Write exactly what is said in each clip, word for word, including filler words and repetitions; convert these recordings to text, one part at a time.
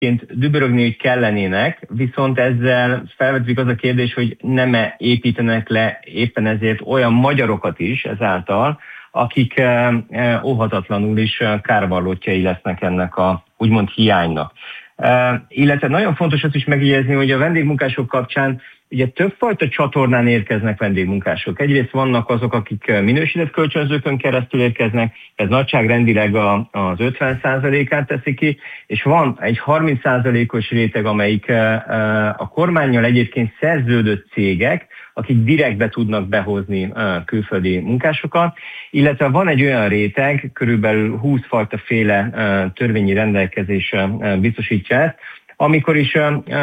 dübörögni, hogy kellenének, viszont ezzel felvetődik az a kérdés, hogy nem-e építenek le éppen ezért olyan magyarokat is ezáltal, akik óhatatlanul is kárvallottjai lesznek ennek a úgymond hiánynak. Illetve nagyon fontos azt is megjegyezni, hogy a vendégmunkások kapcsán ugye többfajta csatornán érkeznek vendégmunkások. Egyrészt vannak azok, akik minősített kölcsönzőkön keresztül érkeznek, ez nagyságrendileg a, az ötven százalékát teszi ki, és van egy harminc százalékos réteg, amelyik a kormánnyal egyébként szerződött cégek, akik direktbe tudnak behozni külföldi munkásokat, illetve van egy olyan réteg, körülbelül húsz fajta féle törvényi rendelkezés biztosítja ezt, amikor is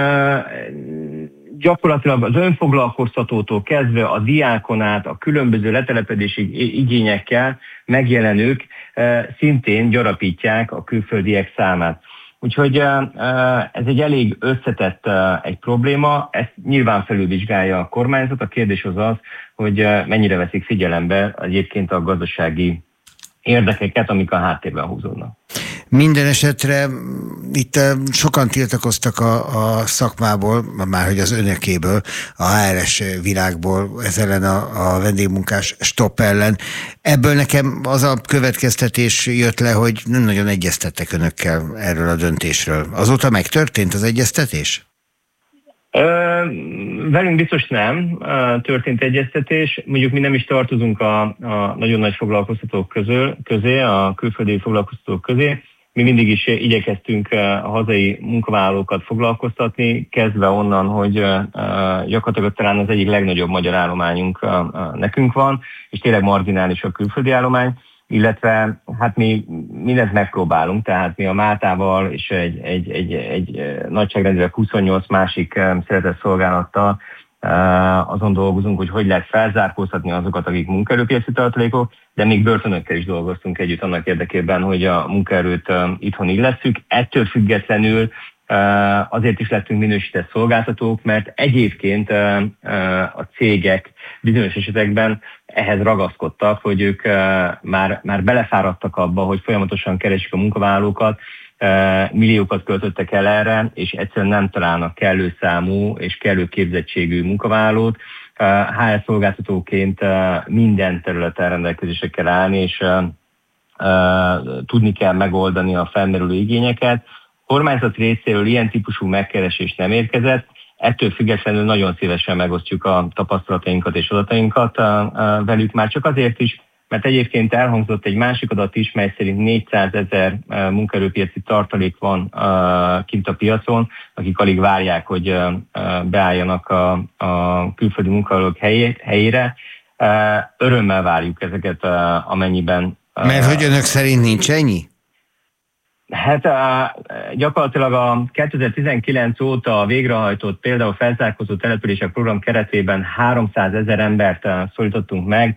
gyakorlatilag az önfoglalkoztatótól kezdve a diákon át a különböző letelepedési igényekkel megjelenők szintén gyarapítják a külföldiek számát. Úgyhogy ez egy elég összetett egy probléma, ezt nyilván felülvizsgálja a kormányzat. A kérdés az az, hogy mennyire veszik figyelembe egyébként a gazdasági érdekeket, amik a háttérben húzódnak. Minden esetre itt sokan tiltakoztak a, a szakmából, már hogy az önökéből, a há er es világból, ez ellen a, a vendégmunkás stopp ellen. Ebből nekem az a következtetés jött le, hogy nem nagyon egyeztettek önökkel erről a döntésről. Azóta megtörtént az egyeztetés? Ö, velünk biztos nem történt egyeztetés, mondjuk mi nem is tartozunk a, a nagyon nagy foglalkoztatók közül, közé, a külföldi foglalkoztatók közé. Mi mindig is igyekeztünk a hazai munkavállalókat foglalkoztatni, kezdve onnan, hogy gyakorlatilag talán az egyik legnagyobb magyar állományunk nekünk van, és tényleg marginális a külföldi állomány, illetve hát mi mindent megpróbálunk, tehát mi a Máltával és egy, egy, egy, egy nagyságrendileg huszonnyolc másik szeretett szolgálattal azon dolgozunk, hogy hogy lehet felzárkóztatni azokat, akik munkaerőpiaci tartalékok, de még börtönökkel is dolgoztunk együtt annak érdekében, hogy a munkaerőt itthon illesszük. Ettől függetlenül azért is lettünk minősített szolgáltatók, mert egyébként a cégek bizonyos esetekben ehhez ragaszkodtak, hogy ők már, már belefáradtak abba, hogy folyamatosan keresik a munkavállalókat, milliókat költöttek el erre, és egyszerűen nem találnak kellő számú és kellő képzettségű munkavállalót. há er szolgáltatóként minden területen rendelkezésre kell állni, és tudni kell megoldani a felmerülő igényeket. A kormányzat részéről ilyen típusú megkeresés nem érkezett, ettől függetlenül nagyon szívesen megosztjuk a tapasztalatainkat és adatainkat velük, már csak azért is, mert egyébként elhangzott egy másik adat is, mely szerint négyszázezer munkaerőpiaci tartalék van kint a piacon, akik alig várják, hogy beálljanak a, a külföldi munkavállalók helyére. Örömmel várjuk ezeket, amennyiben... Mert hogy önök szerint nincs ennyi? Hát gyakorlatilag a kétezer-tizenkilenc óta végrehajtott például felzárkózó települések program keretében háromszázezer embert szólítottunk meg,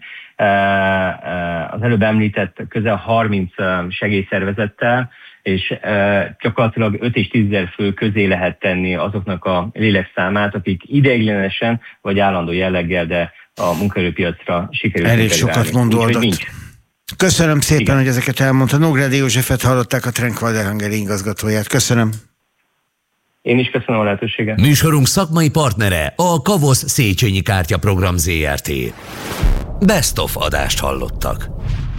az előbb említett közel harminc segélyszervezettel, és gyakorlatilag öt és tízezer fő közé lehet tenni azoknak a lélekszámát, akik ideiglenesen vagy állandó jelleggel, de a munkaerőpiacra sikerült. Elég sokat mondott. Köszönöm szépen, igen, hogy ezeket elmondta. Nógrádi Józsefet hallották, a Trenkwalder Hungary igazgatóját. Köszönöm. Én is köszönöm a lehetőséget. Műsorunk szakmai partnere a Kavosz Széchenyi Kártya Program zé er té. Best of adást hallottak.